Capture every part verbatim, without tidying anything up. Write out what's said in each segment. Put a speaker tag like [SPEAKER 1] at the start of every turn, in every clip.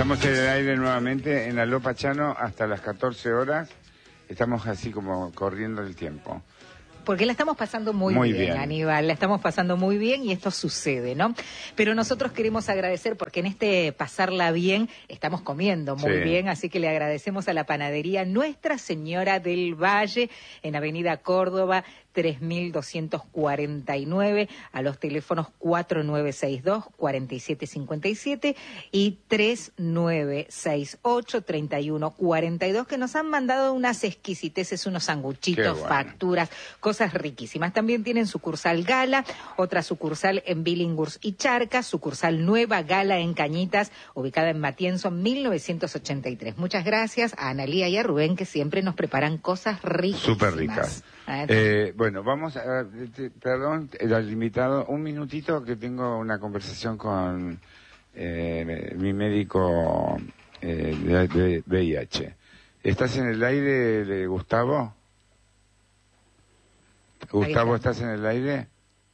[SPEAKER 1] Estamos en el aire nuevamente en Aló Pachano hasta las catorce horas. Estamos así como corriendo el tiempo.
[SPEAKER 2] Porque la estamos pasando muy,
[SPEAKER 1] muy
[SPEAKER 2] bien,
[SPEAKER 1] bien,
[SPEAKER 2] Aníbal, la estamos pasando muy bien y esto sucede, ¿no? Pero nosotros queremos agradecer porque en este pasarla bien estamos comiendo muy
[SPEAKER 1] sí.
[SPEAKER 2] bien, así que le agradecemos a la panadería Nuestra Señora del Valle en Avenida Córdoba tres mil doscientos cuarenta y nueve, a los teléfonos cuatro nueve seis dos, cuatro siete cinco siete y tres nueve seis ocho, tres uno cuatro dos, que nos han mandado unas exquisiteces, unos sanguchitos,
[SPEAKER 1] bueno.
[SPEAKER 2] facturas, cosas riquísimas. También tienen sucursal Gala, otra sucursal en Billinghurst y Charcas, sucursal Nueva Gala en Cañitas, ubicada en Matienzo, mil novecientos ochenta y tres. Muchas gracias a Analía y a Rubén, que siempre nos preparan cosas riquísimas.
[SPEAKER 1] Súper ricas. Eh, bueno, vamos a... Te, perdón, el invitado, un minutito que tengo una conversación con eh, mi médico eh, de, de V I H. ¿Estás en el aire, de Gustavo? Gustavo, ¿estás en el aire?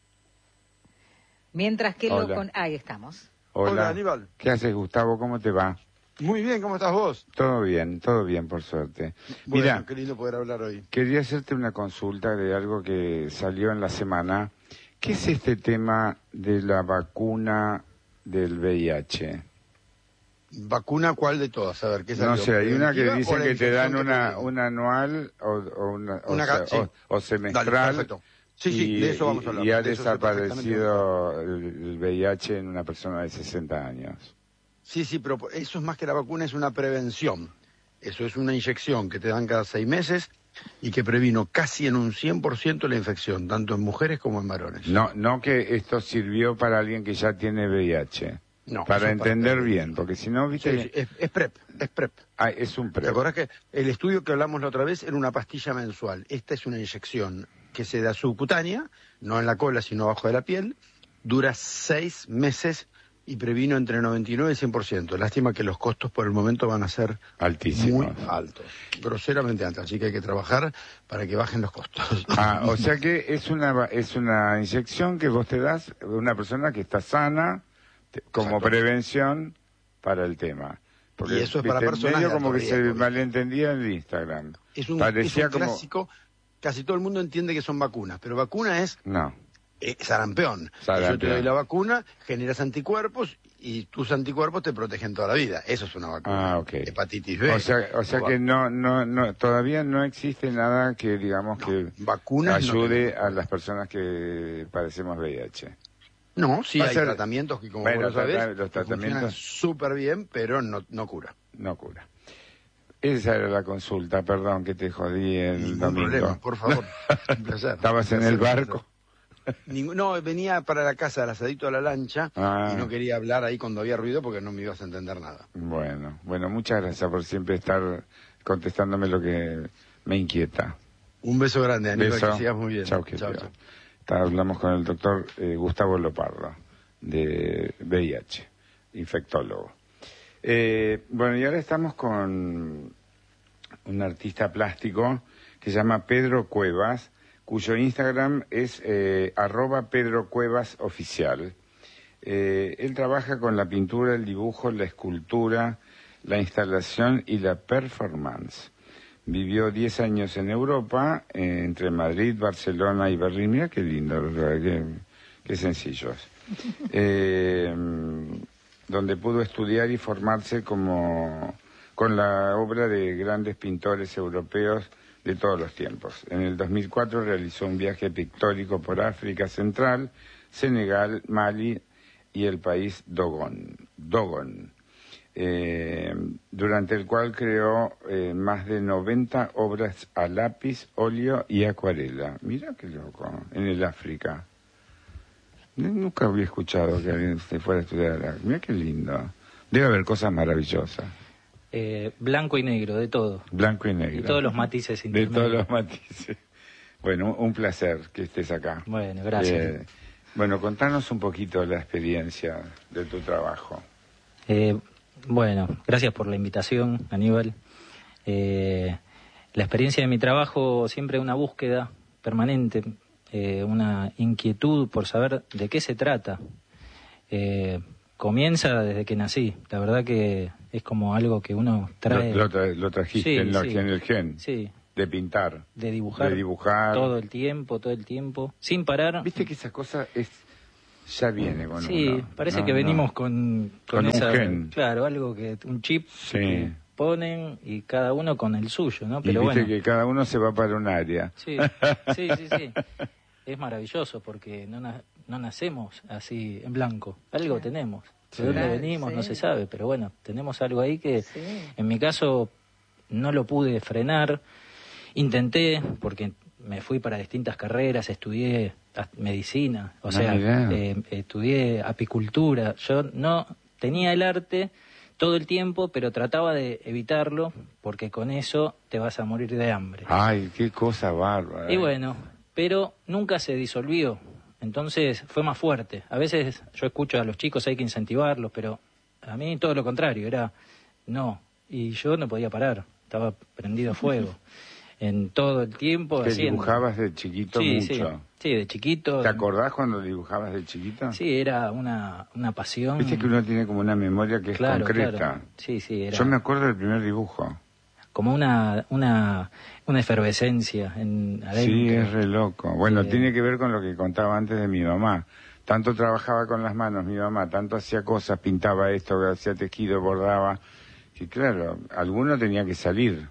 [SPEAKER 2] Mientras que
[SPEAKER 1] Hola.
[SPEAKER 2] lo con... Ahí estamos.
[SPEAKER 1] Hola.
[SPEAKER 3] Hola, Aníbal.
[SPEAKER 1] ¿Qué haces, Gustavo? ¿Cómo te va?
[SPEAKER 3] Muy bien, ¿cómo estás vos?
[SPEAKER 1] Todo bien, todo bien, por suerte.
[SPEAKER 3] Bueno,
[SPEAKER 1] Mira,
[SPEAKER 3] qué lindo poder hablar hoy.
[SPEAKER 1] Quería hacerte una consulta de algo que salió en la semana. ¿Qué es este tema de la vacuna del V I H?
[SPEAKER 3] ¿Vacuna cuál de todas? A ver, ¿qué salió?
[SPEAKER 1] No sé, hay una que dice
[SPEAKER 3] ¿O la
[SPEAKER 1] que te dan
[SPEAKER 3] infección que
[SPEAKER 1] una,
[SPEAKER 3] te-
[SPEAKER 1] una anual o, o una, o,
[SPEAKER 3] Una
[SPEAKER 1] sea,
[SPEAKER 3] ca- sí.
[SPEAKER 1] o, o semestral.
[SPEAKER 3] Dale, perfecto. Sí, sí,
[SPEAKER 1] y,
[SPEAKER 3] de eso vamos a hablar.
[SPEAKER 1] y ha
[SPEAKER 3] De eso sé
[SPEAKER 1] desaparecido el, el V I H en una persona de sesenta años.
[SPEAKER 3] Sí, sí, pero eso es más que la vacuna, es una prevención. Eso es una inyección que te dan cada seis meses y que previno casi en un cien por ciento la infección, tanto en mujeres como en varones.
[SPEAKER 1] No, no que esto sirvió para alguien que ya tiene V I H.
[SPEAKER 3] No,
[SPEAKER 1] Para
[SPEAKER 3] eso es
[SPEAKER 1] entender
[SPEAKER 3] para-
[SPEAKER 1] bien, porque si no, viste...
[SPEAKER 3] Sí, sí, es, es PrEP, es PrEP.
[SPEAKER 1] Ah, es un
[SPEAKER 3] ¿Te
[SPEAKER 1] pre.
[SPEAKER 3] acordás que el estudio que hablamos la otra vez era una pastilla mensual? Esta es una inyección que se da subcutánea, no en la cola, sino abajo de la piel, dura seis meses y previno entre noventa y nueve y cien por ciento. Lástima que los costos por el momento van a ser
[SPEAKER 1] Altísimos.
[SPEAKER 3] muy altos, groseramente altos, así que hay que trabajar para que bajen los costos.
[SPEAKER 1] Ah, o sea que es una va- es una inyección que vos te das a una persona que está sana te- como
[SPEAKER 3] Exacto.
[SPEAKER 1] prevención para el tema.
[SPEAKER 3] Y eso es para
[SPEAKER 1] viste,
[SPEAKER 3] personas
[SPEAKER 1] medio
[SPEAKER 3] de
[SPEAKER 1] como
[SPEAKER 3] alto
[SPEAKER 1] que se
[SPEAKER 3] riesgo, ¿viste?
[SPEAKER 1] malentendía en el Instagram.
[SPEAKER 3] Es un,
[SPEAKER 1] Parecía
[SPEAKER 3] es un
[SPEAKER 1] como
[SPEAKER 3] clásico, casi todo el mundo entiende que son vacunas, pero vacuna es
[SPEAKER 1] no.
[SPEAKER 3] eh, sarampeón.
[SPEAKER 1] Sarampión.
[SPEAKER 3] Yo te doy la vacuna, generas anticuerpos y tus anticuerpos te protegen toda la vida. Eso es una vacuna.
[SPEAKER 1] Ah, ok.
[SPEAKER 3] Hepatitis B.
[SPEAKER 1] O sea, o sea que no no no todavía no existe nada que digamos
[SPEAKER 3] No,
[SPEAKER 1] que
[SPEAKER 3] vacunas no
[SPEAKER 1] ayude
[SPEAKER 3] tenemos.
[SPEAKER 1] a las personas que padecemos V I H.
[SPEAKER 3] No, sí
[SPEAKER 1] Va a
[SPEAKER 3] hay
[SPEAKER 1] ser-
[SPEAKER 3] tratamientos que, como
[SPEAKER 1] Bueno,
[SPEAKER 3] vos lo sabés,
[SPEAKER 1] trata- los
[SPEAKER 3] que funcionan
[SPEAKER 1] tratamientos-
[SPEAKER 3] súper bien, pero no, no cura.
[SPEAKER 1] No cura. Esa era la consulta, perdón que te jodí el
[SPEAKER 3] Ningún
[SPEAKER 1] domingo.
[SPEAKER 3] problema, por favor. Un placer.
[SPEAKER 1] ¿Estabas en
[SPEAKER 3] Un
[SPEAKER 1] el
[SPEAKER 3] placer,
[SPEAKER 1] barco?
[SPEAKER 3] Ningún- no, venía para la casa al asadito a la lancha
[SPEAKER 1] Ah.
[SPEAKER 3] y no quería hablar ahí cuando había ruido porque no me ibas a entender nada.
[SPEAKER 1] Bueno, bueno, muchas gracias por siempre estar contestándome lo que me inquieta.
[SPEAKER 3] Un beso grande, Aníbal,
[SPEAKER 1] Beso.
[SPEAKER 3] que sigas muy bien.
[SPEAKER 1] Chau, querido.
[SPEAKER 3] chau.
[SPEAKER 1] Está- Hablamos con el doctor eh, Gustavo Lopardo, de V I H, infectólogo. Eh, bueno, y ahora estamos con un artista plástico que se llama Pedro Cuevas, cuyo Instagram es eh, arroba Pedro Cuevas Oficial. Eh, él trabaja con la pintura, el dibujo, la escultura, la instalación y la performance. Vivió diez años en Europa, eh, entre Madrid, Barcelona y Berlín. Mira qué lindo, ¿verdad? qué, qué sencillos. Eh, donde pudo estudiar y formarse como con la obra de grandes pintores europeos de todos los tiempos. En el dos mil cuatro realizó un viaje pictórico por África Central, Senegal, Mali y el país Dogon. Dogon. Eh, durante el cual creó eh, más de noventa obras a lápiz, óleo y acuarela. Mira qué loco, en el África. Nunca había escuchado que alguien se fuera a estudiar arte. Mira qué lindo. Debe haber cosas maravillosas.
[SPEAKER 4] Eh, blanco y negro, de todo.
[SPEAKER 1] Blanco y negro.
[SPEAKER 4] Y todos los matices
[SPEAKER 1] De
[SPEAKER 4] intermedios.
[SPEAKER 1] todos los matices. Bueno, un placer que estés acá.
[SPEAKER 4] Bueno, gracias.
[SPEAKER 1] Eh, bueno, contanos un poquito la experiencia de tu trabajo.
[SPEAKER 4] Eh, bueno, gracias por la invitación, Aníbal. Eh, la experiencia de mi trabajo siempre una búsqueda permanente, eh, una inquietud por saber de qué se trata. Eh, comienza desde que nací. La verdad que es como algo que uno trae...
[SPEAKER 1] Lo, lo, tra lo trajiste
[SPEAKER 4] sí,
[SPEAKER 1] en, lo,
[SPEAKER 4] sí.
[SPEAKER 1] en el gen.
[SPEAKER 4] Sí.
[SPEAKER 1] De pintar.
[SPEAKER 4] De dibujar.
[SPEAKER 1] De dibujar.
[SPEAKER 4] Todo el tiempo, todo el tiempo. Sin parar.
[SPEAKER 1] Viste que esa cosa es... ya viene con
[SPEAKER 4] sí,
[SPEAKER 1] uno.
[SPEAKER 4] parece
[SPEAKER 1] no,
[SPEAKER 4] que venimos
[SPEAKER 1] no.
[SPEAKER 4] con, con,
[SPEAKER 1] con
[SPEAKER 4] esa...
[SPEAKER 1] un gen.
[SPEAKER 4] Claro, algo que... Un chip
[SPEAKER 1] sí.
[SPEAKER 4] que ponen y cada uno con el suyo, ¿no?
[SPEAKER 1] y
[SPEAKER 4] Pero
[SPEAKER 1] viste
[SPEAKER 4] bueno.
[SPEAKER 1] que cada uno se va para un área.
[SPEAKER 4] Sí, sí, sí, sí. Es maravilloso porque no, na no nacemos así en blanco. Algo tenemos. De dónde
[SPEAKER 2] Claro,
[SPEAKER 4] venimos
[SPEAKER 2] sí.
[SPEAKER 4] no se sabe, pero bueno, tenemos algo ahí que
[SPEAKER 2] Sí.
[SPEAKER 4] en mi caso no lo pude frenar. Intenté, porque me fui para distintas carreras, estudié medicina, o
[SPEAKER 1] Ah,
[SPEAKER 4] sea,
[SPEAKER 1] mirá.
[SPEAKER 4] eh, estudié apicultura. Yo no tenía el arte todo el tiempo, pero trataba de evitarlo, porque con eso te vas a morir de hambre.
[SPEAKER 1] Ay, qué cosa bárbara.
[SPEAKER 4] Y bueno, pero nunca se disolvió, entonces fue más fuerte. A veces yo escucho a los chicos, hay que incentivarlos, pero a mí todo lo contrario, era no, y yo no podía parar, estaba prendido a fuego. En todo el tiempo
[SPEAKER 1] ¿Te
[SPEAKER 4] haciendo.
[SPEAKER 1] dibujabas de chiquito
[SPEAKER 4] Sí,
[SPEAKER 1] mucho?
[SPEAKER 4] Sí, sí, de chiquito.
[SPEAKER 1] ¿Te acordás cuando dibujabas de chiquito?
[SPEAKER 4] Sí, era una, una pasión.
[SPEAKER 1] Viste que uno tiene como una memoria que es
[SPEAKER 4] Claro,
[SPEAKER 1] concreta.
[SPEAKER 4] claro. Sí, sí, era
[SPEAKER 1] Yo me acuerdo del primer dibujo.
[SPEAKER 4] como una, una, una efervescencia en adentro.
[SPEAKER 1] Sí, es re loco. Bueno,
[SPEAKER 4] Sí.
[SPEAKER 1] tiene que ver con lo que contaba antes de mi mamá. Tanto trabajaba con las manos mi mamá, tanto hacía cosas, pintaba esto, hacía tejido, bordaba. Y claro, alguno tenía que salir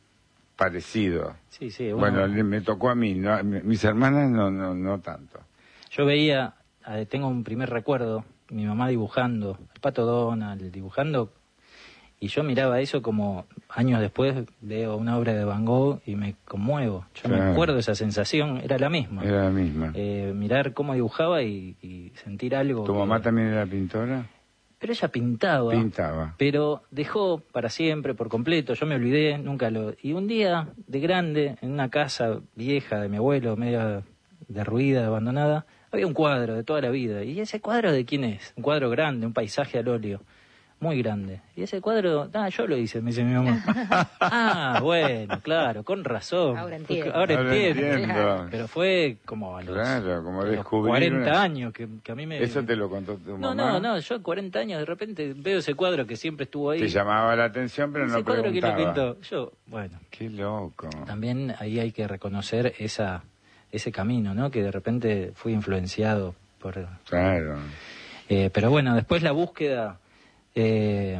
[SPEAKER 1] parecido.
[SPEAKER 4] Sí, sí. uno-
[SPEAKER 1] Bueno, le- me tocó a mí, no, mi- mis hermanas no, no, no tanto.
[SPEAKER 4] Yo veía, eh, tengo un primer recuerdo, mi mamá dibujando, el Pato Donald dibujando, y yo miraba eso como años después veo una obra de Van Gogh y me conmuevo. Yo
[SPEAKER 1] Claro.
[SPEAKER 4] me acuerdo esa sensación, era la misma.
[SPEAKER 1] Era la misma.
[SPEAKER 4] Eh, mirar cómo dibujaba y, y sentir algo.
[SPEAKER 1] ¿Tu
[SPEAKER 4] que-
[SPEAKER 1] mamá también era pintora?
[SPEAKER 4] Pero ella pintaba.
[SPEAKER 1] Pintaba.
[SPEAKER 4] Pero dejó para siempre, por completo, yo me olvidé, nunca lo... Y un día, de grande, en una casa vieja de mi abuelo, media derruida, abandonada, había un cuadro de toda la vida. ¿Y ese cuadro de quién es? Un cuadro grande, un paisaje al óleo, muy grande. Y ese cuadro, ah, yo lo hice, me dice mi mamá. Ah, bueno, claro, con razón.
[SPEAKER 2] Ahora entiendo.
[SPEAKER 4] Ahora
[SPEAKER 1] Ahora
[SPEAKER 4] entiendo.
[SPEAKER 1] entiendo.
[SPEAKER 4] Pero fue como a los,
[SPEAKER 1] Claro, como
[SPEAKER 4] a los
[SPEAKER 1] descubrir
[SPEAKER 4] cuarenta
[SPEAKER 1] una-
[SPEAKER 4] años que, que a mí me...
[SPEAKER 1] ¿Eso te lo contó tu
[SPEAKER 4] No,
[SPEAKER 1] mamá?
[SPEAKER 4] no, no, yo a cuarenta años de repente veo ese cuadro que siempre estuvo ahí.
[SPEAKER 1] Te llamaba la atención, pero
[SPEAKER 4] Ese
[SPEAKER 1] no
[SPEAKER 4] cuadro que lo
[SPEAKER 1] preguntaba.
[SPEAKER 4] pintó. Yo, bueno,
[SPEAKER 1] Qué loco.
[SPEAKER 4] también ahí hay que reconocer esa ese camino, ¿no? Que de repente fui influenciado por...
[SPEAKER 1] Claro.
[SPEAKER 4] Eh, pero bueno, después la búsqueda, eh,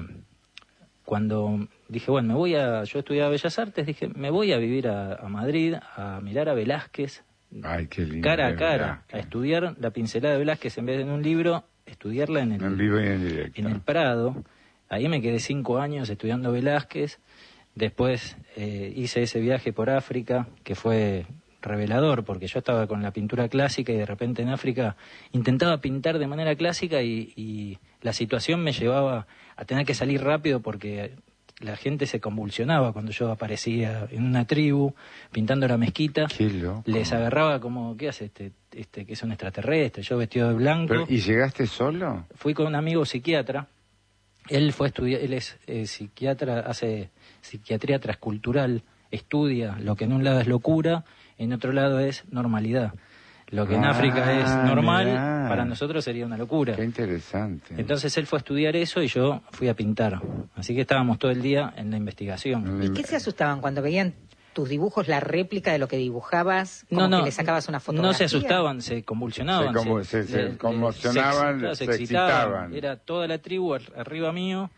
[SPEAKER 4] cuando dije, bueno, me voy a... Yo estudiaba Bellas Artes, dije, me voy a vivir a, a Madrid, a mirar a Velázquez,
[SPEAKER 1] Ay, qué lindo.
[SPEAKER 4] cara a
[SPEAKER 1] de
[SPEAKER 4] cara,
[SPEAKER 1] Velázquez.
[SPEAKER 4] a estudiar la pincelada de Velázquez en vez de en un libro, estudiarla en el,
[SPEAKER 1] En vivo y en directo.
[SPEAKER 4] en el Prado. Ahí me quedé cinco años estudiando Velázquez. Después eh, hice ese viaje por África, que fue revelador, porque yo estaba con la pintura clásica y de repente en África intentaba pintar de manera clásica y, y la situación me llevaba a tener que salir rápido porque la gente se convulsionaba cuando yo aparecía en una tribu pintando la mezquita.
[SPEAKER 1] Qué loco.
[SPEAKER 4] Les agarraba como, ¿qué hace este, este que es un extraterrestre? Yo vestido de blanco.
[SPEAKER 1] Pero, ¿y llegaste solo?
[SPEAKER 4] Fui con un amigo psiquiatra. Él fue estudiar, él es eh, psiquiatra, hace psiquiatría transcultural, estudia lo que en un lado es locura, en otro lado es normalidad. Lo que en
[SPEAKER 1] Ah,
[SPEAKER 4] África es normal,
[SPEAKER 1] mirá.
[SPEAKER 4] para nosotros sería una locura.
[SPEAKER 1] Qué interesante.
[SPEAKER 4] Entonces él fue a estudiar eso y yo fui a pintar. Así que estábamos todo el día en la investigación.
[SPEAKER 2] ¿Y qué se asustaban cuando veían tus dibujos, la réplica de lo que dibujabas? Como
[SPEAKER 4] No, no,
[SPEAKER 2] que le sacabas una fotografía.
[SPEAKER 4] no se asustaban, se convulsionaban.
[SPEAKER 1] Se convu- se- se conmocionaban,
[SPEAKER 4] se,
[SPEAKER 1] se
[SPEAKER 4] excitaban.
[SPEAKER 1] excitaban.
[SPEAKER 4] Era toda la tribu ar- arriba mío,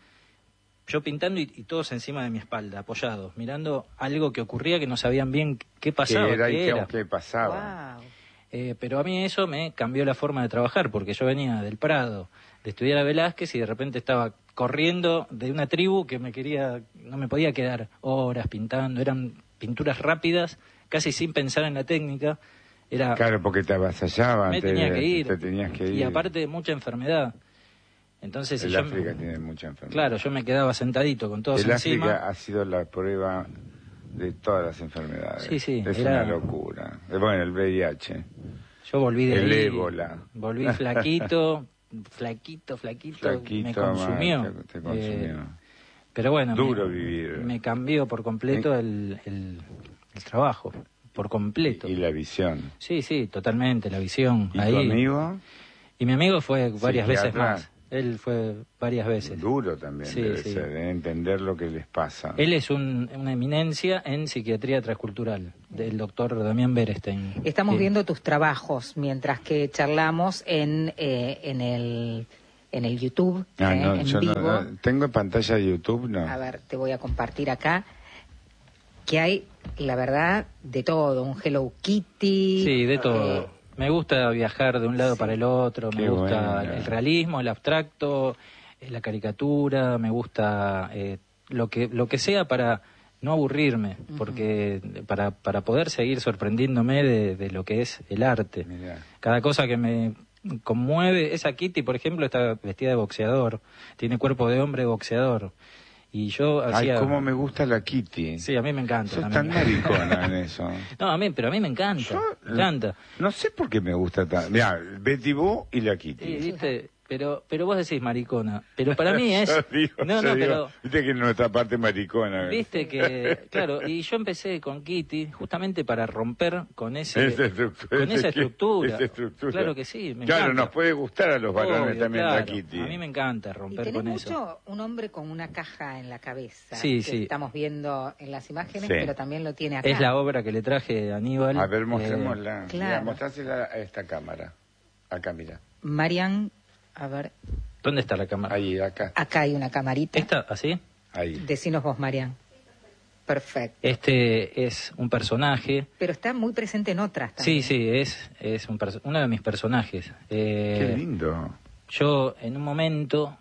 [SPEAKER 4] yo pintando y, y todos encima de mi espalda, apoyados, mirando algo que ocurría que no sabían bien qué pasaba,
[SPEAKER 1] ¿Qué era
[SPEAKER 4] qué
[SPEAKER 1] y qué,
[SPEAKER 4] era.
[SPEAKER 1] qué pasaba?
[SPEAKER 2] Wow.
[SPEAKER 4] Eh, pero a mí eso me cambió la forma de trabajar, porque yo venía del Prado, de estudiar a Velázquez y de repente estaba corriendo de una tribu que me quería, no me podía quedar horas pintando, eran pinturas rápidas, casi sin pensar en la técnica. Era,
[SPEAKER 1] Claro, porque te avasallaban.
[SPEAKER 4] me
[SPEAKER 1] te,
[SPEAKER 4] tenía que ir.
[SPEAKER 1] Te tenías que ir.
[SPEAKER 4] Y aparte mucha enfermedad. Entonces, si
[SPEAKER 1] El
[SPEAKER 4] yo,
[SPEAKER 1] África tiene mucha enfermedad.
[SPEAKER 4] claro, yo me quedaba sentadito con todos
[SPEAKER 1] El
[SPEAKER 4] encima.
[SPEAKER 1] África ha sido la prueba de todas las enfermedades.
[SPEAKER 4] Sí, sí,
[SPEAKER 1] Es
[SPEAKER 4] era-
[SPEAKER 1] una locura. Eh, Bueno, el V I H.
[SPEAKER 4] Yo volví de
[SPEAKER 1] El
[SPEAKER 4] ahí,
[SPEAKER 1] ébola.
[SPEAKER 4] volví flaquito, flaquito, flaquito,
[SPEAKER 1] Flaquito,
[SPEAKER 4] me consumió.
[SPEAKER 1] man, te, te consumió.
[SPEAKER 4] Eh, pero bueno,
[SPEAKER 1] Duro
[SPEAKER 4] me,
[SPEAKER 1] vivir.
[SPEAKER 4] me cambió por completo el, el, el trabajo, por completo.
[SPEAKER 1] Y la visión.
[SPEAKER 4] Sí, sí, totalmente, la visión.
[SPEAKER 1] ¿Y
[SPEAKER 4] ahí.
[SPEAKER 1] tu amigo?
[SPEAKER 4] Y mi amigo fue varias veces
[SPEAKER 1] Psiquiatra.
[SPEAKER 4] más. Él fue varias veces.
[SPEAKER 1] Duro también
[SPEAKER 4] Sí,
[SPEAKER 1] debe
[SPEAKER 4] sí.
[SPEAKER 1] ser, ¿eh? Entender lo que les pasa.
[SPEAKER 4] Él es un- una eminencia en psiquiatría transcultural, del doctor Damián Berestein.
[SPEAKER 2] Estamos
[SPEAKER 4] Sí.
[SPEAKER 2] viendo tus trabajos mientras que charlamos en, eh, en el en el YouTube,
[SPEAKER 1] Ah,
[SPEAKER 2] eh,
[SPEAKER 1] no,
[SPEAKER 2] en
[SPEAKER 1] yo no-
[SPEAKER 2] vivo.
[SPEAKER 1] no, tengo pantalla de YouTube, no.
[SPEAKER 2] A ver, te voy a compartir acá que hay, la verdad, de todo. Un Hello Kitty.
[SPEAKER 4] Sí, de todo.
[SPEAKER 2] eh,
[SPEAKER 4] Me gusta viajar de un lado
[SPEAKER 2] Sí.
[SPEAKER 4] para el otro, me
[SPEAKER 1] Qué
[SPEAKER 4] gusta
[SPEAKER 1] bueno.
[SPEAKER 4] el realismo, el abstracto, eh, la caricatura, me gusta eh, lo que lo que sea para no aburrirme, porque para, para poder seguir sorprendiéndome de, de lo que es el arte.
[SPEAKER 1] Mirá.
[SPEAKER 4] Cada cosa que me conmueve, esa Kitty, por ejemplo, está vestida de boxeador, tiene cuerpo de hombre boxeador. Y yo
[SPEAKER 1] Ay,
[SPEAKER 4] hacía...
[SPEAKER 1] cómo me gusta la Kitty.
[SPEAKER 4] Sí, a mí me encanta.
[SPEAKER 1] Sos
[SPEAKER 4] a mí
[SPEAKER 1] tan
[SPEAKER 4] me-
[SPEAKER 1] maricona en eso.
[SPEAKER 4] No, a mí, pero a mí me encanta.
[SPEAKER 1] Yo,
[SPEAKER 4] me encanta.
[SPEAKER 1] No sé por qué me gusta tan... Mirá, Betty Boo y la Kitty.
[SPEAKER 4] Sí, viste, pero, pero vos decís maricona. Pero para mí es...
[SPEAKER 1] Yo digo,
[SPEAKER 4] no,
[SPEAKER 1] yo
[SPEAKER 4] no,
[SPEAKER 1] digo,
[SPEAKER 4] pero...
[SPEAKER 1] Viste que nuestra parte maricona. ¿eh?
[SPEAKER 4] Viste que, claro, y yo empecé con Kitty justamente para romper con ese,
[SPEAKER 1] Esa estructura.
[SPEAKER 4] con esa estructura.
[SPEAKER 1] Esa estructura.
[SPEAKER 4] Claro que sí, me
[SPEAKER 1] Claro,
[SPEAKER 4] encanta.
[SPEAKER 1] nos puede gustar a los varones
[SPEAKER 4] Obvio,
[SPEAKER 1] también la
[SPEAKER 4] claro.
[SPEAKER 1] Kitty.
[SPEAKER 4] A mí me encanta
[SPEAKER 2] y
[SPEAKER 4] romper
[SPEAKER 2] tenés
[SPEAKER 4] con
[SPEAKER 2] mucho
[SPEAKER 4] eso.
[SPEAKER 2] un hombre con una caja en la cabeza.
[SPEAKER 4] Sí,
[SPEAKER 2] que
[SPEAKER 4] sí.
[SPEAKER 2] estamos viendo en las imágenes,
[SPEAKER 1] Sí.
[SPEAKER 2] pero también lo tiene acá.
[SPEAKER 4] Es la obra que le traje a Aníbal.
[SPEAKER 1] A ver,
[SPEAKER 4] eh,
[SPEAKER 1] mostrémosla.
[SPEAKER 2] claro.
[SPEAKER 1] Mirá, mostrásela a esta cámara. Acá, mira.
[SPEAKER 2] Marian, a ver,
[SPEAKER 4] ¿Dónde está la cámara?
[SPEAKER 1] Ahí, acá.
[SPEAKER 2] acá hay una camarita.
[SPEAKER 4] ¿Esta? ¿Así?
[SPEAKER 1] Ahí.
[SPEAKER 2] Decinos vos, Marian. Perfecto.
[SPEAKER 4] Este es un personaje.
[SPEAKER 2] Pero está muy presente en otras
[SPEAKER 4] Sí,
[SPEAKER 2] también.
[SPEAKER 4] sí, es, es un perso- uno de mis personajes. Eh,
[SPEAKER 1] Qué lindo.
[SPEAKER 4] Yo en un momento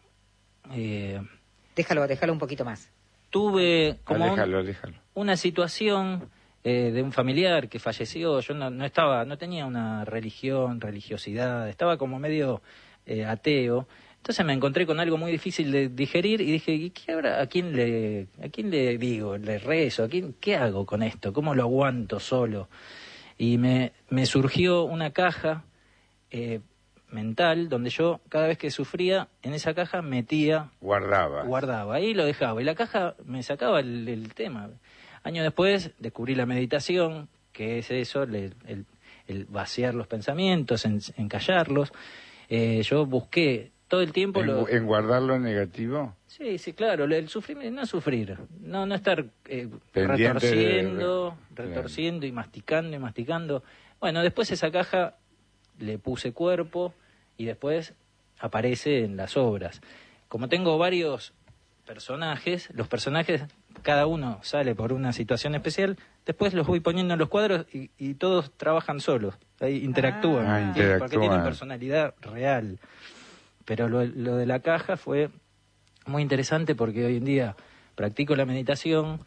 [SPEAKER 4] eh,
[SPEAKER 2] Déjalo, déjalo un poquito más.
[SPEAKER 4] tuve como un-
[SPEAKER 1] Aléjalo, aléjalo.
[SPEAKER 4] una situación eh, de un familiar que falleció. Yo no, no estaba, no tenía una religión, religiosidad, estaba como medio eh, ateo. Entonces me encontré con algo muy difícil de digerir y dije, ¿y qué habrá, a quién le, a quién le digo, le rezo, a quién, qué hago con esto, cómo lo aguanto solo? Y me, me surgió una caja eh, mental donde yo cada vez que sufría en esa caja metía
[SPEAKER 1] Guardaba.
[SPEAKER 4] guardaba, ahí lo dejaba y la caja me sacaba el, el tema. Años después descubrí la meditación, que es eso, el, el- el vaciar los pensamientos, en, encallarlos. Eh, yo busqué todo el tiempo...
[SPEAKER 1] ¿En,
[SPEAKER 4] lo-
[SPEAKER 1] en guardar lo negativo?
[SPEAKER 4] Sí, sí, claro, el sufrimiento, no sufrir, no no estar eh,
[SPEAKER 1] Pendiente
[SPEAKER 4] retorciendo,
[SPEAKER 1] de- de-
[SPEAKER 4] retorciendo y masticando y masticando. Bueno, después esa caja le puse cuerpo y después aparece en las obras. Como tengo varios personajes, los personajes, cada uno sale por una situación especial, después los voy poniendo en los cuadros y, y todos trabajan solos, ahí interactúan,
[SPEAKER 1] Ah,
[SPEAKER 4] ¿entiendes? porque
[SPEAKER 1] interactúan.
[SPEAKER 4] tienen personalidad real. Pero lo, lo de la caja fue muy interesante porque hoy en día practico la meditación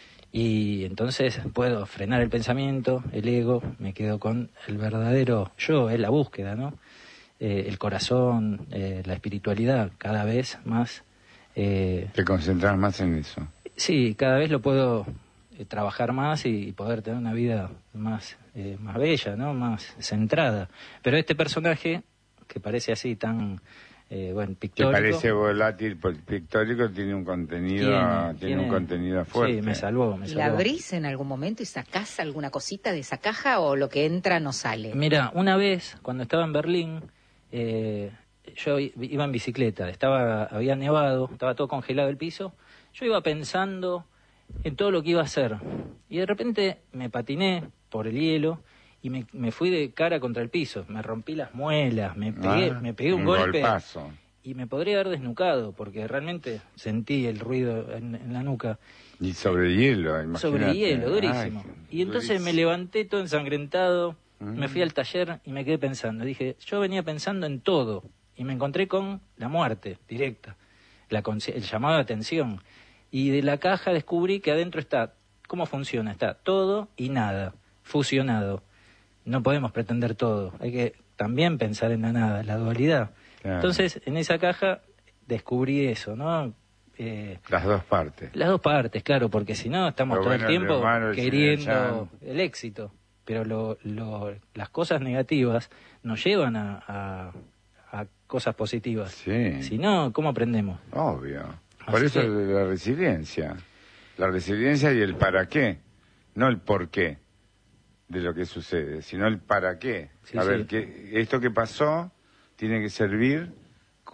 [SPEAKER 4] y entonces puedo frenar el pensamiento, el ego, me quedo con el verdadero yo, es la búsqueda, ¿no? Eh, el corazón, eh, la espiritualidad, cada vez más. Eh,
[SPEAKER 1] Te concentras más en eso.
[SPEAKER 4] sí, cada vez lo puedo eh, trabajar más y, y poder tener una vida más, eh, más bella, ¿no? Más centrada. Pero este personaje, que parece así tan, eh, bueno,
[SPEAKER 1] Que
[SPEAKER 4] pictórico...
[SPEAKER 1] parece volátil por- pictórico, tiene un contenido, tiene,
[SPEAKER 4] tiene-
[SPEAKER 1] un contenido fuerte.
[SPEAKER 4] Sí, me salvó, me
[SPEAKER 2] ¿Y
[SPEAKER 4] salvó.
[SPEAKER 2] la abrís en algún momento y sacás alguna cosita de esa caja o lo que entra no sale?
[SPEAKER 4] Mira, una vez, cuando estaba en Berlín, eh, yo i- iba en bicicleta, estaba, había nevado, estaba todo congelado el piso, yo iba pensando en todo lo que iba a hacer, y de repente me patiné por el hielo y me, me fui de cara contra el piso, me rompí las muelas, me pegué,
[SPEAKER 1] Ah,
[SPEAKER 4] me pegué un, golpe
[SPEAKER 1] golpazo.
[SPEAKER 4] y me podría haber desnucado, porque realmente sentí el ruido en, en la nuca.
[SPEAKER 1] Y sobre hielo, imagínate.
[SPEAKER 4] Sobre hielo, durísimo.
[SPEAKER 1] Ay,
[SPEAKER 4] y entonces me
[SPEAKER 1] durísimo.
[SPEAKER 4] levanté todo ensangrentado,
[SPEAKER 1] Mm.
[SPEAKER 4] me fui al taller y me quedé pensando. Dije, yo venía pensando en todo y me encontré con la muerte directa, la consci- el llamado de atención. Y de la caja descubrí que adentro está, ¿cómo funciona? Está todo y nada, fusionado. No podemos pretender todo, hay que también pensar en la nada, la dualidad.
[SPEAKER 1] Claro.
[SPEAKER 4] Entonces, en esa caja descubrí eso, ¿no? Eh,
[SPEAKER 1] Las dos partes.
[SPEAKER 4] las dos partes, claro, porque si no estamos
[SPEAKER 1] Lo
[SPEAKER 4] todo
[SPEAKER 1] bueno,
[SPEAKER 4] el
[SPEAKER 1] el
[SPEAKER 4] tiempo
[SPEAKER 1] malo, el
[SPEAKER 4] queriendo
[SPEAKER 1] Chin
[SPEAKER 4] el éxito, pero lo, lo- las cosas negativas nos llevan a, a- a cosas positivas.
[SPEAKER 1] Sí.
[SPEAKER 4] Si no, ¿cómo aprendemos?
[SPEAKER 1] Obvio. Por
[SPEAKER 4] Así
[SPEAKER 1] eso
[SPEAKER 4] que-
[SPEAKER 1] la resiliencia. La resiliencia y el para qué. No el por qué de lo que sucede, sino el para qué.
[SPEAKER 4] Sí,
[SPEAKER 1] a
[SPEAKER 4] sí.
[SPEAKER 1] ver, que esto que pasó tiene que servir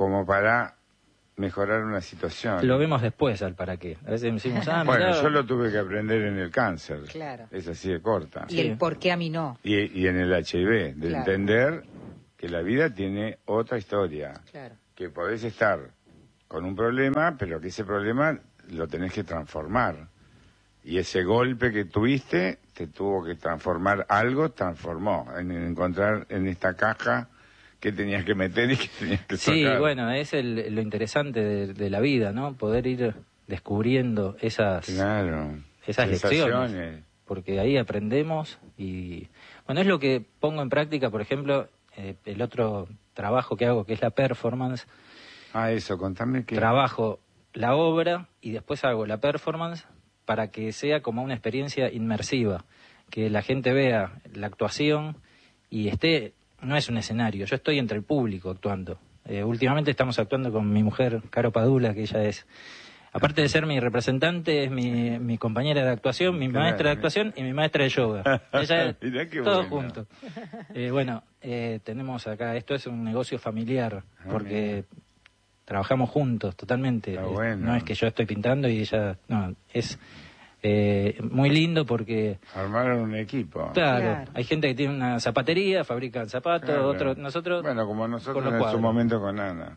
[SPEAKER 1] como para mejorar una situación.
[SPEAKER 4] Lo vemos después al para qué. A veces decimos, ah,
[SPEAKER 1] bueno,
[SPEAKER 4] mirá.
[SPEAKER 1] yo lo tuve que aprender en el cáncer.
[SPEAKER 2] Claro.
[SPEAKER 1] Es así de corta.
[SPEAKER 2] Y el por qué a mí no.
[SPEAKER 1] Y, y en el H I V, de
[SPEAKER 2] Claro.
[SPEAKER 1] entender que la vida tiene otra historia.
[SPEAKER 2] Claro.
[SPEAKER 1] Que podés estar con un problema, pero que ese problema lo tenés que transformar. Y ese golpe que tuviste te tuvo que transformar algo, transformó. En encontrar en esta caja que tenías que meter y que tenías que sacar.
[SPEAKER 4] Sí, bueno, es el, lo interesante de, de la vida, ¿no? Poder ir descubriendo esas,
[SPEAKER 1] Claro.
[SPEAKER 4] esas
[SPEAKER 1] Sensaciones.
[SPEAKER 4] lecciones. Porque ahí aprendemos y... Bueno, es lo que pongo en práctica, por ejemplo, eh, el otro trabajo que hago, que es la performance.
[SPEAKER 1] Ah, eso, contame que...
[SPEAKER 4] Trabajo la obra y después hago la performance para que sea como una experiencia inmersiva, que la gente vea la actuación y esté, no es un escenario, yo estoy entre el público actuando. Eh, últimamente estamos actuando con mi mujer, Caro Padula, que ella es, aparte de ser mi representante, es mi, mi compañera de actuación, mi
[SPEAKER 1] Claro.
[SPEAKER 4] maestra de actuación y mi maestra de yoga. Ella es
[SPEAKER 1] Mirá qué
[SPEAKER 4] todo
[SPEAKER 1] bueno.
[SPEAKER 4] junto. Eh, bueno, eh, tenemos acá, esto es un negocio familiar,
[SPEAKER 1] Ah,
[SPEAKER 4] porque trabajamos juntos totalmente.
[SPEAKER 1] Está
[SPEAKER 4] Es-
[SPEAKER 1] bueno.
[SPEAKER 4] No es que yo estoy pintando y ella, no, es eh, muy lindo porque,
[SPEAKER 1] Armaron un equipo.
[SPEAKER 4] claro,
[SPEAKER 2] Claro.
[SPEAKER 4] hay gente que tiene una zapatería, fabrican zapatos,
[SPEAKER 1] Claro.
[SPEAKER 4] otros, nosotros,
[SPEAKER 1] Bueno, como nosotros
[SPEAKER 4] con los
[SPEAKER 1] en su
[SPEAKER 4] cuadros.
[SPEAKER 1] momento con Ana.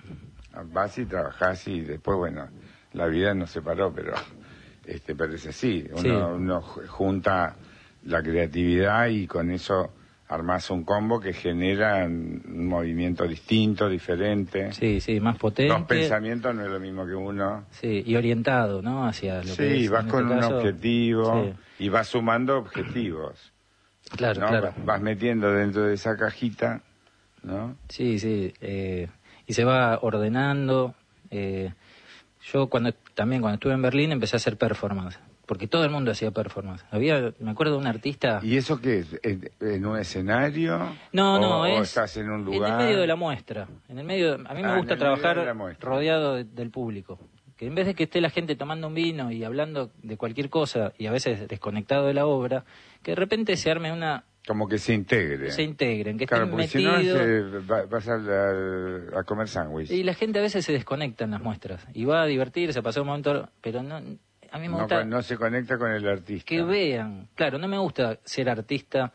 [SPEAKER 1] Vas y trabajás y después, bueno, la vida nos separó, pero este pero es así. Uno,
[SPEAKER 4] Sí.
[SPEAKER 1] uno ju- junta la creatividad y con eso armás un combo que genera un movimiento distinto, diferente.
[SPEAKER 4] sí, sí, más potente.
[SPEAKER 1] Los pensamientos no es lo mismo que uno.
[SPEAKER 4] Sí, y orientado, ¿no? Hacia lo que
[SPEAKER 1] Sí,
[SPEAKER 4] es,
[SPEAKER 1] vas
[SPEAKER 4] en
[SPEAKER 1] con
[SPEAKER 4] este
[SPEAKER 1] un
[SPEAKER 4] caso,
[SPEAKER 1] objetivo
[SPEAKER 4] sí.
[SPEAKER 1] y vas sumando objetivos.
[SPEAKER 4] Claro,
[SPEAKER 1] ¿no?
[SPEAKER 4] claro.
[SPEAKER 1] Vas- Vas metiendo dentro de esa cajita, ¿no?
[SPEAKER 4] Sí, sí, eh, y se va ordenando. Eh, yo cuando también cuando estuve en Berlín empecé a hacer performance, porque todo el mundo hacía performance. Había, me acuerdo de un artista.
[SPEAKER 1] ¿Y eso qué es? ¿En, en un escenario?
[SPEAKER 4] No,
[SPEAKER 1] ¿O-
[SPEAKER 4] no,
[SPEAKER 1] o
[SPEAKER 4] es
[SPEAKER 1] estás en un lugar?
[SPEAKER 4] en el medio de la muestra. En el medio, a mí me
[SPEAKER 1] Ah, en
[SPEAKER 4] gusta
[SPEAKER 1] el medio
[SPEAKER 4] trabajar
[SPEAKER 1] de la muestra.
[SPEAKER 4] rodeado de- del público. Que en vez de que esté la gente tomando un vino y hablando de cualquier cosa y a veces desconectado de la obra, que de repente se arme una,
[SPEAKER 1] Como que se integre.
[SPEAKER 4] se integren, que
[SPEAKER 1] Claro,
[SPEAKER 4] estén
[SPEAKER 1] porque si no
[SPEAKER 4] metidos.
[SPEAKER 1] es, eh, va- vas a, la- a comer sándwich.
[SPEAKER 4] Y la gente a veces se desconecta en las muestras y va a divertirse, a pasar un momento, pero no, a mí me
[SPEAKER 1] No,
[SPEAKER 4] gusta
[SPEAKER 1] con- no se conecta con el artista.
[SPEAKER 4] que vean. Claro, no me gusta ser artista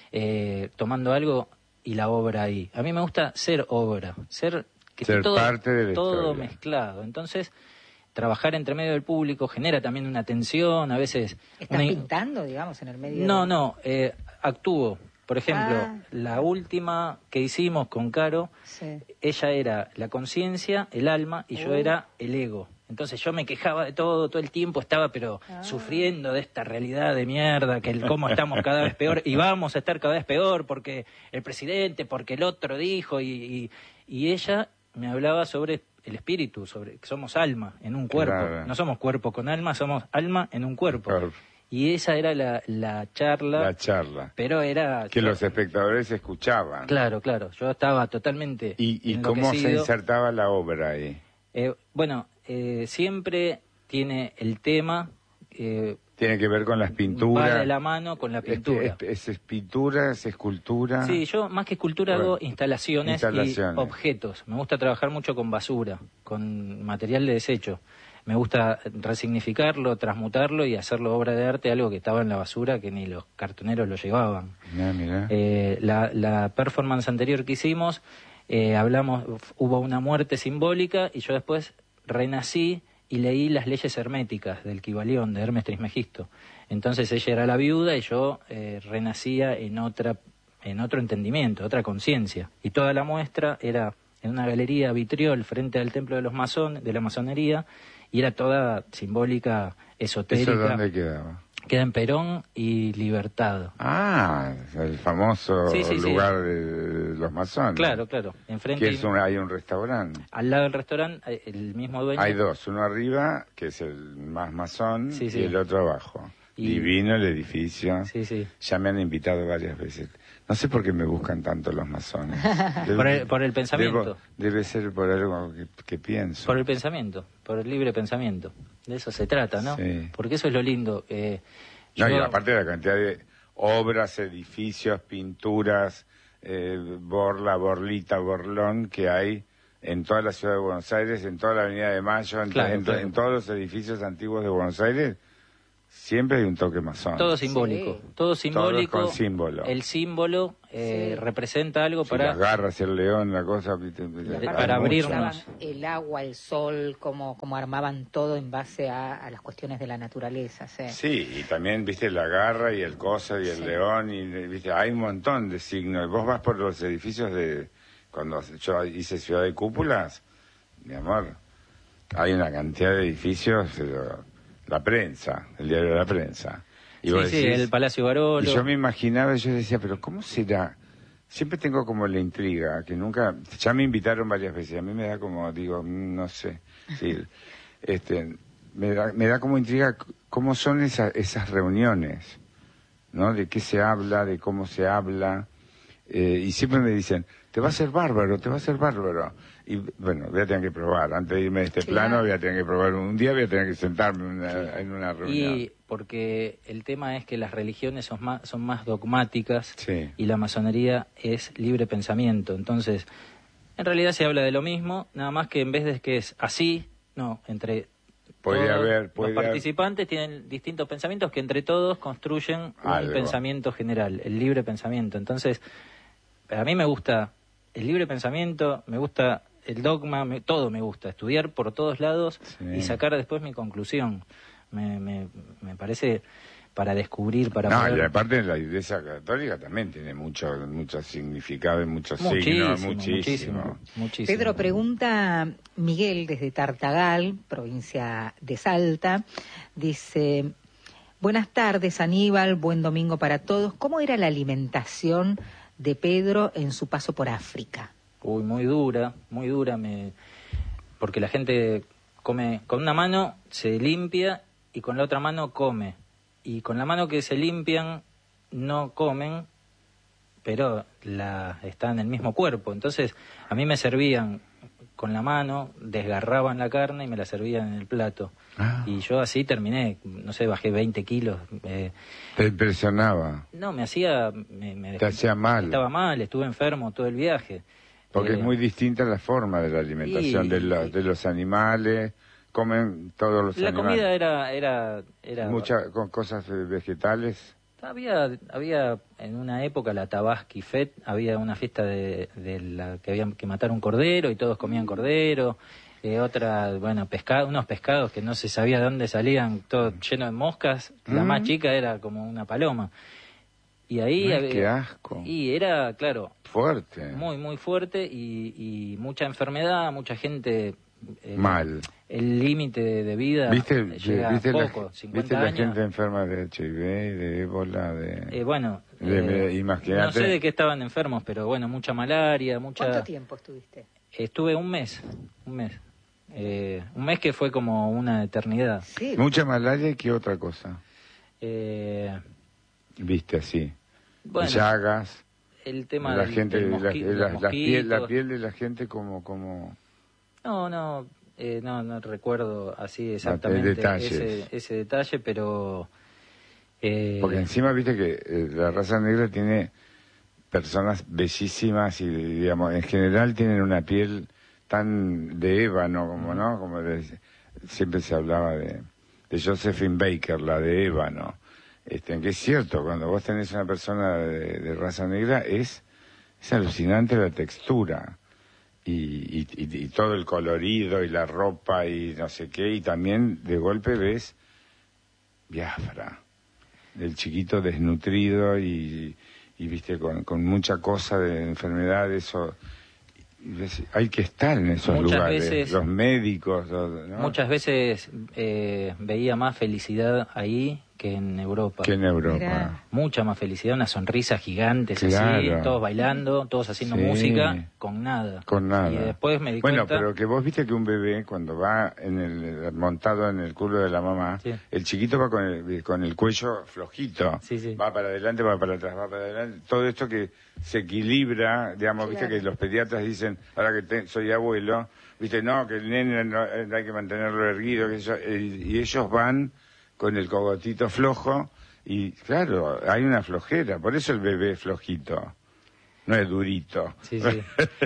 [SPEAKER 4] eh, tomando algo y la obra ahí. A mí me gusta ser obra, ser que
[SPEAKER 1] Ser
[SPEAKER 4] esté todo,
[SPEAKER 1] parte de la
[SPEAKER 4] todo
[SPEAKER 1] historia.
[SPEAKER 4] mezclado. Entonces, trabajar entre medio del público genera también una tensión, a veces...
[SPEAKER 2] ¿Estás
[SPEAKER 4] una-
[SPEAKER 2] pintando, digamos, en el medio?
[SPEAKER 4] No,
[SPEAKER 2] de-
[SPEAKER 4] no, eh, actúo. Por ejemplo,
[SPEAKER 2] Ah.
[SPEAKER 4] la última que hicimos con Caro,
[SPEAKER 2] Sí.
[SPEAKER 4] ella era la conciencia, el alma, y yo
[SPEAKER 2] Uh.
[SPEAKER 4] era el ego. Entonces yo me quejaba de todo, todo el tiempo estaba pero
[SPEAKER 2] Ah.
[SPEAKER 4] sufriendo de esta realidad de mierda, que el cómo estamos cada vez peor, y vamos a estar cada vez peor porque el presidente, porque el otro dijo, y, y, y ella me hablaba sobre el espíritu, sobre que somos alma en un cuerpo.
[SPEAKER 1] Claro.
[SPEAKER 4] No somos cuerpo con alma, somos alma en un cuerpo.
[SPEAKER 1] Claro.
[SPEAKER 4] Y esa era la, la charla,
[SPEAKER 1] La charla.
[SPEAKER 4] pero era...
[SPEAKER 1] Que los espectadores escuchaban.
[SPEAKER 4] Claro, claro, yo estaba totalmente
[SPEAKER 1] ¿Y, y cómo se
[SPEAKER 4] enloquecido.
[SPEAKER 1] insertaba la obra ahí?
[SPEAKER 4] Eh, bueno, eh, siempre tiene el tema, eh,
[SPEAKER 1] Tiene que ver con las
[SPEAKER 4] va
[SPEAKER 1] pinturas.
[SPEAKER 4] de la mano con la pintura.
[SPEAKER 1] Es, es, es pintura, es escultura.
[SPEAKER 4] Sí, yo más que escultura
[SPEAKER 1] Bueno,
[SPEAKER 4] hago instalaciones,
[SPEAKER 1] instalaciones.
[SPEAKER 4] y objetos. Me gusta trabajar mucho con basura, con material de desecho. Me gusta resignificarlo, transmutarlo y hacerlo obra de arte, algo que estaba en la basura que ni los cartoneros lo llevaban.
[SPEAKER 1] Mirá, mirá.
[SPEAKER 4] Eh, la, la performance anterior que hicimos, eh, hablamos, hubo una muerte simbólica y yo después renací y leí las leyes herméticas del Kybalión, de Hermes Trismegisto. Entonces ella era la viuda y yo eh, renacía en otra, en otro entendimiento, otra conciencia. Y toda la muestra era en una galería vitriol frente al templo de los masón, de la masonería, y era toda simbólica, esotérica.
[SPEAKER 1] ¿Eso dónde quedaba?
[SPEAKER 4] Queda en Perón y Libertad.
[SPEAKER 1] Ah, el famoso
[SPEAKER 4] Sí, sí, sí.
[SPEAKER 1] lugar de los masones.
[SPEAKER 4] Claro, claro. Enfrente,
[SPEAKER 1] Que es un, hay un restaurante.
[SPEAKER 4] al lado del restaurante, eh, el mismo dueño.
[SPEAKER 1] Hay dos, uno arriba, que es el más masón,
[SPEAKER 4] Sí, sí.
[SPEAKER 1] y el otro abajo.
[SPEAKER 4] Y-
[SPEAKER 1] Divino el edificio.
[SPEAKER 4] Sí, sí.
[SPEAKER 1] Ya me han invitado varias veces. No sé por qué me buscan tanto los masones. Debe-
[SPEAKER 4] Por el- por el pensamiento.
[SPEAKER 1] debo- debe ser por algo que, que pienso.
[SPEAKER 4] Por el pensamiento, por el libre pensamiento. De eso se trata, ¿no?
[SPEAKER 1] Sí.
[SPEAKER 4] Porque eso es lo lindo. Eh,
[SPEAKER 1] No,
[SPEAKER 4] yo-
[SPEAKER 1] y aparte de la cantidad de obras, edificios, pinturas, eh, borla, borlita, borlón que hay en toda la ciudad de Buenos Aires, en toda la Avenida de Mayo, en,
[SPEAKER 4] Claro,
[SPEAKER 1] en,
[SPEAKER 4] claro.
[SPEAKER 1] en todos los edificios antiguos de Buenos Aires, siempre hay un toque masón.
[SPEAKER 4] Todo simbólico,
[SPEAKER 2] Sí.
[SPEAKER 4] todo simbólico.
[SPEAKER 1] con símbolo.
[SPEAKER 4] El símbolo eh,
[SPEAKER 2] Sí.
[SPEAKER 4] representa algo
[SPEAKER 1] Sí,
[SPEAKER 4] para...
[SPEAKER 1] las garras, el león, la cosa... ¿viste?
[SPEAKER 2] Y
[SPEAKER 4] de-
[SPEAKER 2] aparte
[SPEAKER 4] para
[SPEAKER 2] cómo
[SPEAKER 4] abrirnos.
[SPEAKER 2] usaban el agua, el sol, cómo, cómo armaban todo en base a, a las cuestiones de la naturaleza. Sí.
[SPEAKER 1] Sí, y también, viste, la garra y el cosa y el
[SPEAKER 2] Sí.
[SPEAKER 1] león, y viste, hay un montón de signos. Vos vas por los edificios de... Cuando yo hice Ciudad de Cúpulas, mi amor, hay una cantidad de edificios, pero la prensa, el diario de la prensa. Y
[SPEAKER 4] Sí,
[SPEAKER 1] vos
[SPEAKER 4] sí,
[SPEAKER 1] decís-
[SPEAKER 4] el Palacio Barolo.
[SPEAKER 1] Y yo me imaginaba, y yo decía, pero ¿cómo será? Siempre tengo como la intriga, que nunca... Ya me invitaron varias veces, a mí me da como, digo, mm, no sé, sí, este, me da, me da como intriga c- cómo son esa- esas reuniones, ¿no? De qué se habla, de cómo se habla, eh, y siempre me dicen, te va a ser bárbaro, te va a ser bárbaro. Y bueno, voy a tener que probar, antes de irme de este
[SPEAKER 2] Claro.
[SPEAKER 1] plano, voy a tener que probar, un día voy a tener que sentarme en una, en una reunión.
[SPEAKER 4] Y porque el tema es que las religiones son más, son más dogmáticas
[SPEAKER 1] Sí.
[SPEAKER 4] y la masonería es libre pensamiento. Entonces, en realidad se habla de lo mismo, nada más que en vez de que es así, no, entre
[SPEAKER 1] Puede
[SPEAKER 4] todos
[SPEAKER 1] haber,
[SPEAKER 4] los
[SPEAKER 1] puede haber-
[SPEAKER 4] participantes tienen distintos pensamientos que entre todos construyen un
[SPEAKER 1] Algo.
[SPEAKER 4] pensamiento general, el libre pensamiento. Entonces, a mí me gusta el libre pensamiento, me gusta el dogma, me- todo me gusta, estudiar por todos lados
[SPEAKER 1] Sí.
[SPEAKER 4] y sacar después mi conclusión. Me, me, me parece para descubrir, para
[SPEAKER 1] No,
[SPEAKER 4] poder...
[SPEAKER 1] y aparte la Iglesia Católica también tiene mucho, mucho significado y muchos
[SPEAKER 4] Muchísimo,
[SPEAKER 1] signos, muchísimo.
[SPEAKER 4] muchísimo, muchísimo.
[SPEAKER 2] Pedro, pregunta Miguel desde Tartagal, provincia de Salta. Dice, buenas tardes Aníbal, buen domingo para todos. ¿Cómo era la alimentación de Pedro en su paso por África?
[SPEAKER 4] Uy, muy dura, muy dura, me... porque la gente come con una mano, se limpia y con la otra mano come. Y con la mano que se limpian no comen, pero la está en el mismo cuerpo. Entonces, a mí me servían con la mano, desgarraban la carne y me la servían en el plato.
[SPEAKER 1] Ah.
[SPEAKER 4] Y yo así terminé, no sé, bajé veinte kilos. eh,
[SPEAKER 1] Te impresionaba,
[SPEAKER 4] no, me hacía... Me, me-
[SPEAKER 1] te hacía mal,
[SPEAKER 4] Estaba mal, estuve enfermo todo el viaje.
[SPEAKER 1] porque
[SPEAKER 4] Eh,
[SPEAKER 1] es muy distinta la forma de la alimentación
[SPEAKER 4] y-
[SPEAKER 1] de, los, de los animales, comen todos los
[SPEAKER 4] La
[SPEAKER 1] animales.
[SPEAKER 4] comida era era era
[SPEAKER 1] Muchas con cosas eh, vegetales.
[SPEAKER 4] había había en una época la Tabaski Fet, había una fiesta de, de la que habían que matar un cordero y todos comían cordero, eh, otra, bueno, pescado, unos pescados que no se sabía de dónde salían, todo lleno de moscas, la
[SPEAKER 1] Mm.
[SPEAKER 4] más chica era como una paloma. Y ahí
[SPEAKER 1] Ay,
[SPEAKER 4] había-
[SPEAKER 1] qué asco.
[SPEAKER 4] Y era, claro,
[SPEAKER 1] Fuerte.
[SPEAKER 4] muy muy fuerte y, y mucha enfermedad, mucha gente eh,
[SPEAKER 1] Mal.
[SPEAKER 4] El límite de, de vida
[SPEAKER 1] ¿Viste,
[SPEAKER 4] llega
[SPEAKER 1] viste, la,
[SPEAKER 4] poco, cincuenta
[SPEAKER 1] ¿viste la
[SPEAKER 4] años.
[SPEAKER 1] gente enferma de H I V, de ébola, de...
[SPEAKER 4] Eh, bueno,
[SPEAKER 1] de-
[SPEAKER 4] eh,
[SPEAKER 1] de- imagínate.
[SPEAKER 4] no sé de qué estaban enfermos, pero bueno, mucha malaria, mucha...
[SPEAKER 2] ¿Cuánto tiempo estuviste?
[SPEAKER 4] Estuve un mes, un mes. Eh, un mes que fue como una eternidad.
[SPEAKER 2] Sí.
[SPEAKER 1] Mucha malaria y qué otra cosa.
[SPEAKER 4] Eh,
[SPEAKER 1] Viste así.
[SPEAKER 4] bueno,
[SPEAKER 1] Llagas.
[SPEAKER 4] el tema
[SPEAKER 1] La
[SPEAKER 4] del,
[SPEAKER 1] gente,
[SPEAKER 4] del
[SPEAKER 1] la,
[SPEAKER 4] mosqui-
[SPEAKER 1] la-
[SPEAKER 4] los
[SPEAKER 1] la piel, la
[SPEAKER 4] mosquitos.
[SPEAKER 1] piel de la gente como, como...
[SPEAKER 4] No, no, eh, no, no recuerdo así exactamente
[SPEAKER 1] detalles.
[SPEAKER 4] ese, ese detalle, pero... eh,
[SPEAKER 1] Porque encima viste que eh, la raza negra tiene personas bellísimas y, digamos, en general tienen una piel tan de ébano, como, ¿no? Como de- siempre se hablaba de, de Josephine Baker, la de ébano. Este, que es cierto, cuando vos tenés una persona de, de raza negra, es, es alucinante la textura. Y, y, y- y todo el colorido y la ropa y no sé qué, y también de golpe ves Biafra, del chiquito desnutrido y, y viste con, con mucha cosa de enfermedades o y ves, hay que estar en esos
[SPEAKER 4] Muchas
[SPEAKER 1] lugares,
[SPEAKER 4] veces-
[SPEAKER 1] los médicos, los- ¿no?
[SPEAKER 4] Muchas veces eh, veía más felicidad ahí que en Europa.
[SPEAKER 1] que en Europa.
[SPEAKER 2] Mirá.
[SPEAKER 4] Mucha más felicidad, una sonrisa gigantes
[SPEAKER 1] Claro.
[SPEAKER 4] así, todos bailando, todos haciendo
[SPEAKER 1] Sí.
[SPEAKER 4] música, con nada.
[SPEAKER 1] Con nada.
[SPEAKER 4] Y después me di
[SPEAKER 1] bueno,
[SPEAKER 4] cuenta...
[SPEAKER 1] pero que vos viste que un bebé cuando va en el montado en el culo de la mamá,
[SPEAKER 4] Sí.
[SPEAKER 1] el chiquito va con el, con el cuello flojito,
[SPEAKER 4] Sí, sí.
[SPEAKER 1] va para adelante, va para atrás, va para adelante, todo esto que se equilibra, digamos, viste
[SPEAKER 2] Claro.
[SPEAKER 1] que los pediatras dicen, ahora que te- soy abuelo, viste, no, que el nene no, eh, hay que mantenerlo erguido, que eso, eh, y ellos van con el cogotito flojo y claro, hay una flojera, por eso el bebé es flojito. no es durito.
[SPEAKER 4] Sí, sí.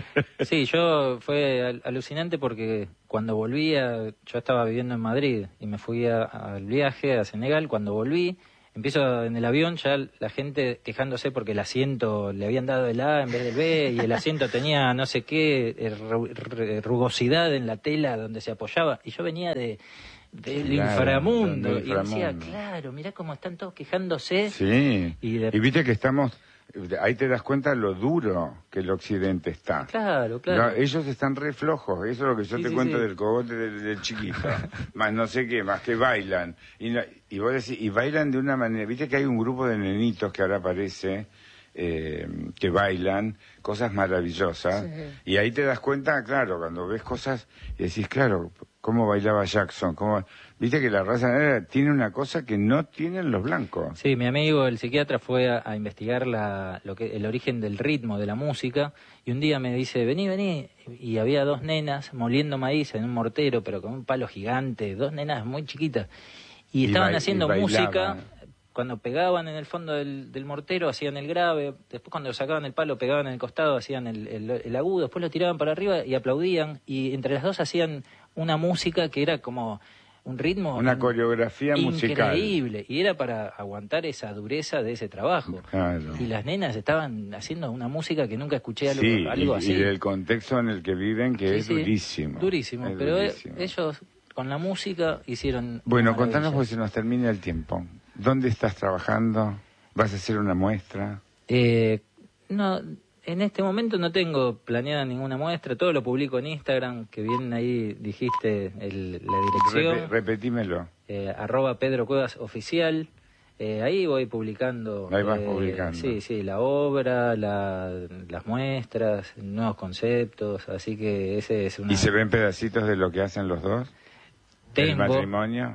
[SPEAKER 4] Sí, yo fue al- alucinante porque cuando volvía, yo estaba viviendo en Madrid y me fui a- al viaje a Senegal. Cuando volví, empiezo en el avión, ya la gente quejándose porque el asiento le habían dado el A en vez del B y el asiento tenía no sé qué eh, ru- ru- rugosidad en la tela donde se apoyaba. Y yo venía de del
[SPEAKER 1] Claro,
[SPEAKER 4] inframundo,
[SPEAKER 1] del
[SPEAKER 4] y decía,
[SPEAKER 1] inframundo.
[SPEAKER 4] claro, mirá cómo están todos quejándose.
[SPEAKER 1] Sí,
[SPEAKER 4] Y de-
[SPEAKER 1] y viste que estamos, ahí te das cuenta lo duro que el occidente está.
[SPEAKER 4] Claro, claro.
[SPEAKER 1] No, ellos están re flojos, eso es lo que yo
[SPEAKER 4] Sí,
[SPEAKER 1] te
[SPEAKER 4] sí,
[SPEAKER 1] cuento
[SPEAKER 4] sí.
[SPEAKER 1] del cogote del, del chiquito, más no sé qué, más que bailan. Y, no- y vos decís, y bailan de una manera, viste que hay un grupo de nenitos que ahora aparece, eh, que bailan cosas maravillosas,
[SPEAKER 2] Sí.
[SPEAKER 1] y ahí te das cuenta, claro, cuando ves cosas, y decís, claro, cómo bailaba Jackson, cómo, viste que la raza negra tiene una cosa que no tienen los blancos.
[SPEAKER 4] Sí, mi amigo, el psiquiatra, fue a, a investigar la, lo que, el origen del ritmo de la música y un día me dice, vení, vení, y había dos nenas moliendo maíz en un mortero, pero con un palo gigante, dos nenas muy chiquitas, y
[SPEAKER 1] Y
[SPEAKER 4] estaban
[SPEAKER 1] ba-
[SPEAKER 4] haciendo
[SPEAKER 1] y bailaban.
[SPEAKER 4] música. Cuando pegaban en el fondo del, del mortero hacían el grave, después cuando sacaban el palo pegaban en el costado, hacían el, el, el agudo, después lo tiraban para arriba y aplaudían, y entre las dos hacían una música que era como un ritmo
[SPEAKER 1] Una
[SPEAKER 4] in-
[SPEAKER 1] coreografía musical.
[SPEAKER 4] increíble, y era para aguantar esa dureza de ese trabajo.
[SPEAKER 1] Claro.
[SPEAKER 4] Y las nenas estaban haciendo una música que nunca escuché algo,
[SPEAKER 1] Sí,
[SPEAKER 4] algo
[SPEAKER 1] y,
[SPEAKER 4] así.
[SPEAKER 1] y del contexto en el que viven, que
[SPEAKER 4] Sí,
[SPEAKER 1] es
[SPEAKER 4] sí,
[SPEAKER 1] durísimo.
[SPEAKER 4] Durísimo,
[SPEAKER 1] Es
[SPEAKER 4] pero eh,
[SPEAKER 1] durísimo.
[SPEAKER 4] ellos con la música hicieron...
[SPEAKER 1] Bueno,
[SPEAKER 4] maravillas.
[SPEAKER 1] contanos porque se nos termina el tiempo. ¿Dónde estás trabajando? ¿Vas a hacer una muestra?
[SPEAKER 4] Eh, no, en este momento no tengo planeada ninguna muestra, todo lo publico en Instagram, que bien ahí dijiste el- la dirección,
[SPEAKER 1] Repe- repetímelo.
[SPEAKER 4] eh, arroba Pedro Cuevas Oficial. Eh, ahí voy publicando.
[SPEAKER 1] Ahí vas
[SPEAKER 4] eh,
[SPEAKER 1] publicando.
[SPEAKER 4] Sí, sí, la obra, la- las muestras, nuevos conceptos, así que ese es una...
[SPEAKER 1] ¿Y se ven pedacitos de lo que hacen los dos? ¿El
[SPEAKER 4] Tengo.
[SPEAKER 1] matrimonio?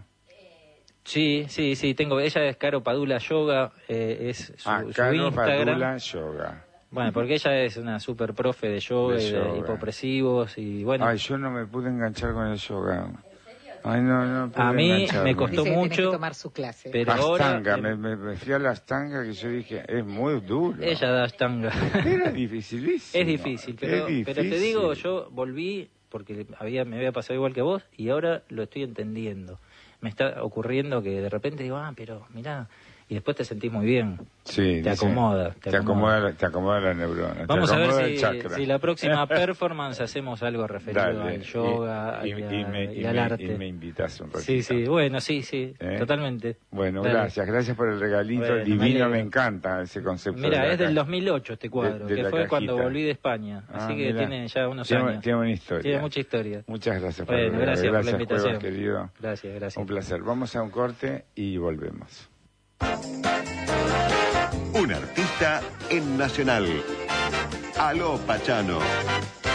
[SPEAKER 4] Sí, sí, sí, tengo. Ella es Caro Padula Yoga, eh, es su,
[SPEAKER 1] Ah,
[SPEAKER 4] su
[SPEAKER 1] Caro
[SPEAKER 4] Instagram.
[SPEAKER 1] Padula Yoga.
[SPEAKER 4] Bueno, porque ella es una super profe de yoga
[SPEAKER 1] De
[SPEAKER 4] y de
[SPEAKER 1] yoga.
[SPEAKER 4] hipopresivos y bueno.
[SPEAKER 1] Ay, yo no me pude enganchar con el yoga. Ay, no, no pude
[SPEAKER 4] A mí
[SPEAKER 1] engancharme.
[SPEAKER 4] me costó
[SPEAKER 2] Dice que tenés
[SPEAKER 4] mucho,
[SPEAKER 2] que tomar su clase.
[SPEAKER 4] pero ahora
[SPEAKER 1] Astanga,
[SPEAKER 4] eh,
[SPEAKER 1] me, me, me fui a la Astanga que yo dije, es muy duro.
[SPEAKER 4] ella da ashtanga.
[SPEAKER 1] Era dificilísimo.
[SPEAKER 4] Es difícil, pero,
[SPEAKER 1] es
[SPEAKER 4] pero te digo,
[SPEAKER 1] difícil.
[SPEAKER 4] yo volví porque había me había pasado igual que vos y ahora lo estoy entendiendo. Me está ocurriendo que de repente digo, ah, pero mirá, y después te sentís muy bien.
[SPEAKER 1] Sí,
[SPEAKER 4] te
[SPEAKER 1] dice,
[SPEAKER 4] acomoda, te
[SPEAKER 1] Te acomoda,
[SPEAKER 4] acomoda.
[SPEAKER 1] la- te acomoda la neurona.
[SPEAKER 4] Vamos
[SPEAKER 1] te
[SPEAKER 4] a ver
[SPEAKER 1] acomoda el
[SPEAKER 4] si,
[SPEAKER 1] chakra.
[SPEAKER 4] si la próxima performance hacemos algo referido
[SPEAKER 1] Dale,
[SPEAKER 4] al yoga
[SPEAKER 1] y,
[SPEAKER 4] y,
[SPEAKER 1] y-
[SPEAKER 4] a-
[SPEAKER 1] y me,
[SPEAKER 4] y
[SPEAKER 1] y
[SPEAKER 4] al
[SPEAKER 1] me-
[SPEAKER 4] arte.
[SPEAKER 1] y me invitas un ratito.
[SPEAKER 4] Sí, sí, bueno, sí, sí,
[SPEAKER 1] ¿Eh?
[SPEAKER 4] totalmente.
[SPEAKER 1] Bueno,
[SPEAKER 4] Dale.
[SPEAKER 1] gracias, gracias por el regalito
[SPEAKER 4] Bueno, me
[SPEAKER 1] divino,
[SPEAKER 4] alegro.
[SPEAKER 1] me encanta ese concepto. de
[SPEAKER 4] Mira,
[SPEAKER 1] la
[SPEAKER 4] es del
[SPEAKER 1] caja.
[SPEAKER 4] dos mil ocho este cuadro,
[SPEAKER 1] De- de
[SPEAKER 4] que
[SPEAKER 1] la
[SPEAKER 4] fue cuando
[SPEAKER 1] cajita.
[SPEAKER 4] volví de España, así
[SPEAKER 1] Ah,
[SPEAKER 4] que
[SPEAKER 1] mira.
[SPEAKER 4] tiene ya unos
[SPEAKER 1] Tiene,
[SPEAKER 4] años.
[SPEAKER 1] tiene una historia.
[SPEAKER 4] Tiene mucha historia.
[SPEAKER 1] Muchas gracias por el
[SPEAKER 4] Bueno,
[SPEAKER 1] regalo.
[SPEAKER 4] gracias por la
[SPEAKER 1] Gracias,
[SPEAKER 4] invitación.
[SPEAKER 1] Cuevas, querido.
[SPEAKER 4] Gracias, gracias.
[SPEAKER 1] Un placer. Vamos a un corte y volvemos.
[SPEAKER 5] Un artista en Nacional. Aló, Pachano.